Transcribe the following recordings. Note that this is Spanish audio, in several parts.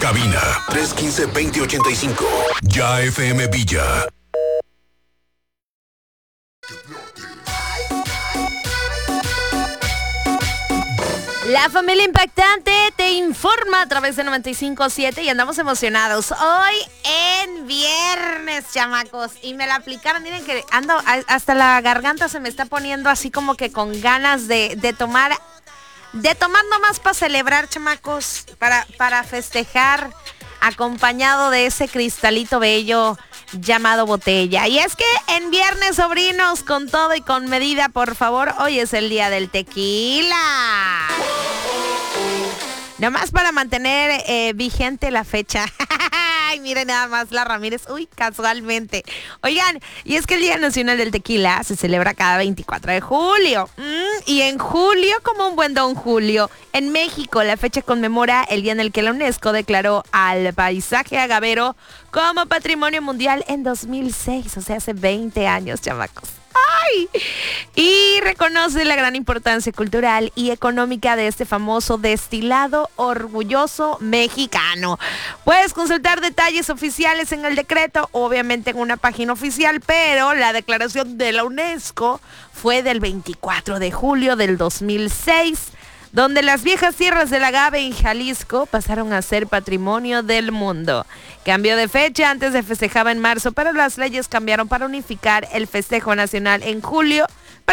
Cabina 315-2085. Ya FM Villa. La familia impactante te informa a través de 95.7 y andamos emocionados. Hoy en viernes, chamacos. Y me la aplicaron. Miren que ando, hasta la garganta se me está poniendo así como que con ganas de tomar nomás para celebrar, chamacos. Para festejar acompañado de ese cristalito bello llamado botella. Y es que en viernes, sobrinos, con todo y con medida, por favor, hoy es el día del tequila. Nomás para mantener vigente la fecha. Ay, miren nada más la Ramírez. Uy, casualmente. Oigan, y es que el Día Nacional del Tequila se celebra cada 24 de julio. Y en julio, como un buen don Julio, en México la fecha conmemora el día en el que la UNESCO declaró al paisaje agavero como Patrimonio Mundial en 2006. O sea, hace 20 años, chamacos. ¡Ay! Y reconoce la gran importancia cultural y económica de este famoso destilado orgulloso mexicano. Puedes consultar detalles oficiales en el decreto, obviamente en una página oficial, pero la declaración de la UNESCO fue del 24 de julio del 2006, donde las viejas tierras del agave en Jalisco pasaron a ser patrimonio del mundo. Cambió de fecha, antes se festejaba en marzo, pero las leyes cambiaron para unificar el festejo nacional en julio.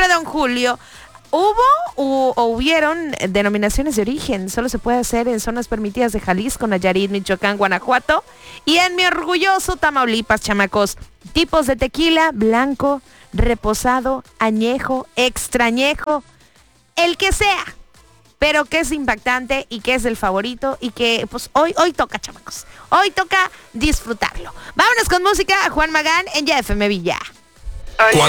Hubieron denominaciones de origen, solo se puede hacer en zonas permitidas de Jalisco, Nayarit, Michoacán, Guanajuato y en mi orgulloso Tamaulipas, chamacos. Tipos de tequila: blanco, reposado, añejo, extrañejo, el que sea. Pero que es impactante y que es el favorito y que pues hoy toca, chamacos. Hoy toca disfrutarlo. Vámonos con música. Juan Magán en Ya FM Villa.